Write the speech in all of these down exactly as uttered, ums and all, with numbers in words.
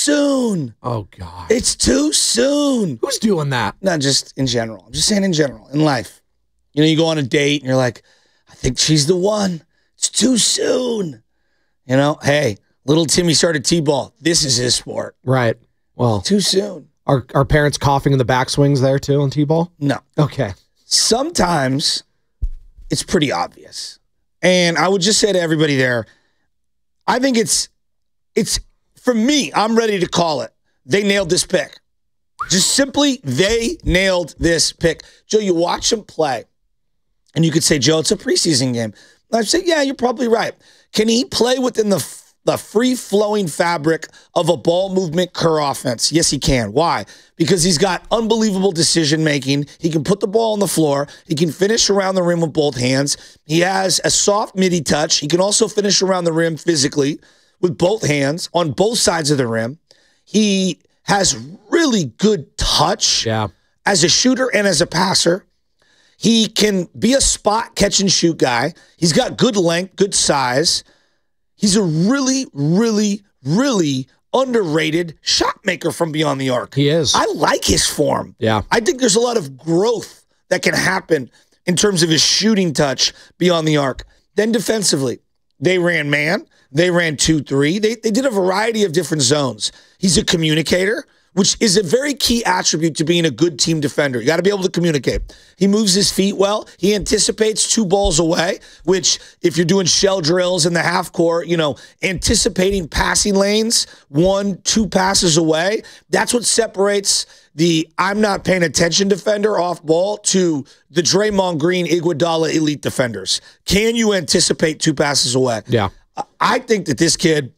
soon. Oh, God. It's too soon. Who's doing that? Not just in general. I'm just saying in general, in life. You know, you go on a date and you're like, I think she's the one. It's too soon. You know, hey, little Timmy started T-ball. This is his sport. Right. Well, too soon. Are, are parents coughing in the backswings there, too, on T-ball? No. Okay. Sometimes it's pretty obvious. And I would just say to everybody there, I think it's, it's for me, I'm ready to call it. They nailed this pick. Just simply, they nailed this pick. Joe, you watch them play, and you could say, Joe, it's a preseason game. And I'd say, yeah, you're probably right. Can he play within the the free-flowing fabric of a ball movement Kerr offense? Yes, he can. Why? Because he's got unbelievable decision-making. He can put the ball on the floor. He can finish around the rim with both hands. He has a soft midi touch. He can also finish around the rim physically with both hands on both sides of the rim. He has really good touch yeah. as a shooter and as a passer. He can be a spot catch-and-shoot guy. He's got good length, good size. He's a really, really, really underrated shot maker from beyond the arc. He is. I like his form. Yeah. I think there's a lot of growth that can happen in terms of his shooting touch beyond the arc. Then defensively, they ran man. They ran two three. They, they did a variety of different zones. He's a communicator, which is a very key attribute to being a good team defender. You got to be able to communicate. He moves his feet well. He anticipates two balls away, which if you're doing shell drills in the half court, you know, anticipating passing lanes, one, two passes away, that's what separates the I'm not paying attention defender off ball to the Draymond Green, Iguodala elite defenders. Can you anticipate two passes away? Yeah. I think that this kid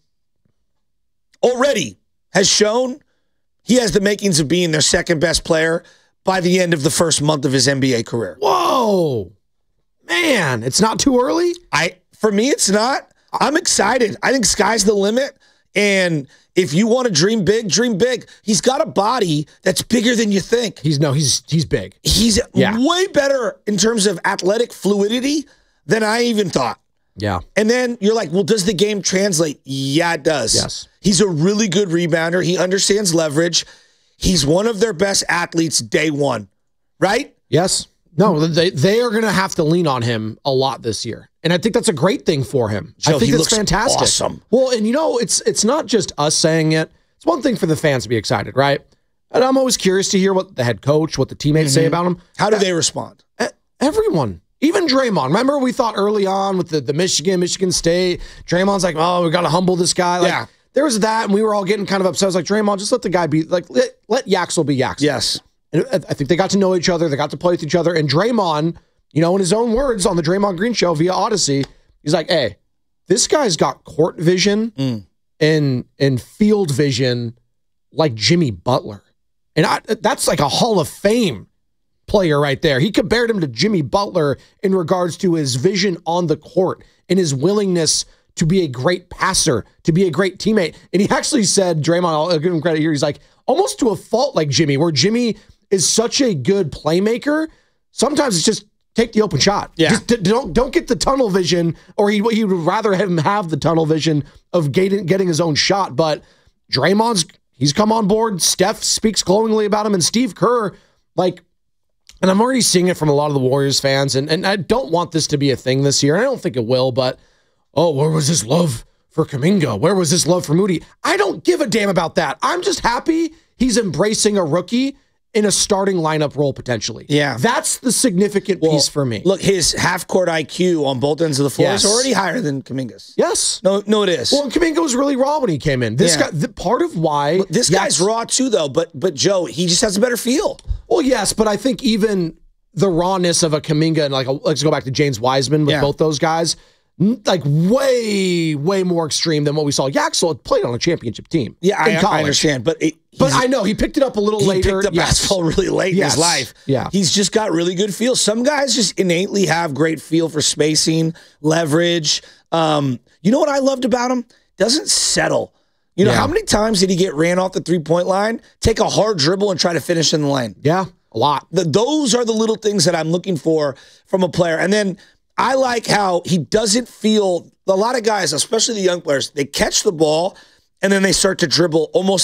already has shown he has the makings of being their second best player by the end of the first month of his N B A career. Whoa. Man, it's not too early? I for me, it's not. I'm excited. I think sky's the limit. And if you want to dream big, dream big. He's got a body that's bigger than you think. He's no, he's he's big. He's yeah. way better in terms of athletic fluidity than I even thought. Yeah. And then you're like, well, does the game translate? Yeah, it does. Yes. He's a really good rebounder. He understands leverage. He's one of their best athletes day one, right? Yes. No, they they are going to have to lean on him a lot this year. And I think that's a great thing for him. Joe, I think he that's looks fantastic. Awesome. Well, and you know, it's it's not just us saying it. It's one thing for the fans to be excited, right? And I'm always curious to hear what the head coach, what the teammates mm-hmm. say about him. How do they respond? Everyone. Even Draymond. Remember we thought early on with the, the Michigan, Michigan State, Draymond's like, oh, we got to humble this guy. Like, yeah. There was that, and we were all getting kind of upset. I was like, Draymond, just let the guy be, like, let, let Yaxel be Yaxel. Yes. And I think they got to know each other. They got to play with each other. And Draymond, you know, in his own words on the Draymond Green Show via Odyssey, he's like, hey, this guy's got court vision mm. and, and field vision like Jimmy Butler. And I, that's like a Hall of Fame player right there. He compared him to Jimmy Butler in regards to his vision on the court and his willingness to be a great passer, to be a great teammate. And he actually said, Draymond, I'll give him credit here, he's like, almost to a fault like Jimmy, where Jimmy is such a good playmaker, sometimes it's just take the open shot. Yeah. Just d- don't don't get the tunnel vision, or he, he would rather have him have the tunnel vision of getting, getting his own shot. But Draymond's, he's come on board. Steph speaks glowingly about him, and Steve Kerr, like, and I'm already seeing it from a lot of the Warriors fans, and, and I don't want this to be a thing this year, and I don't think it will, but, oh, where was this love for Kuminga? Where was this love for Moody? I don't give a damn about that. I'm just happy he's embracing a rookie in a starting lineup role potentially. Yeah. That's the significant well, piece for me. Look, his half-court I Q on both ends of the floor yes. is already higher than Kuminga's. Yes. No, no, it is. Well, Kuminga was really raw when he came in. This yeah. guy, the, part of why... But this yes, guy's raw too, though, but but Joe, he just has a better feel. Well, yes, but I think even the rawness of a Kuminga, and like, a, let's go back to James Wiseman with yeah. both those guys, like way, way more extreme than what we saw. Yaxel played on a championship team. Yeah, I, I understand, but it, but I know he picked it up a little he later. He picked up yes. basketball really late yes. in his life. Yeah, he's just got really good feel. Some guys just innately have great feel for spacing, leverage. Um, you know what I loved about him? Doesn't settle. You know, yeah. how many times did he get ran off the three-point line, take a hard dribble, and try to finish in the lane? Yeah, a lot. The, those are the little things that I'm looking for from a player. And then I like how he doesn't feel, a lot of guys, especially the young players, they catch the ball and then they start to dribble almost